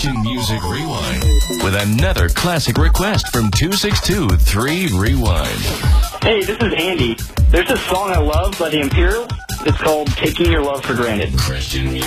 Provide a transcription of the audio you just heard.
Christian Music Rewind with another classic request from 262-3-Rewind. Hey, this is Andy. There's a song I love by the Imperials. It's called Taking Your Love for Granted. Christian